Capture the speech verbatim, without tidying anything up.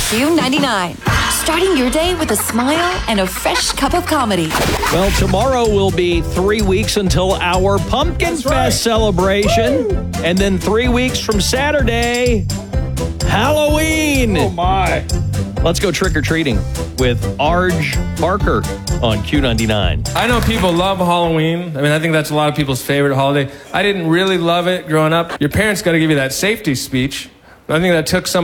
Q ninety-nine. Starting your day with a smile and a fresh cup of comedy. Well, tomorrow will be three weeks until our Pumpkin That's Fest right. celebration. Woo! And then three weeks from Saturday, Halloween. Oh, my. Let's go trick-or-treating with Arj Barker on Q ninety-nine. I know people love Halloween. I mean, I think that's a lot of people's favorite holiday. I didn't really love it growing up. Your parents got to give you that safety speech. I think that took some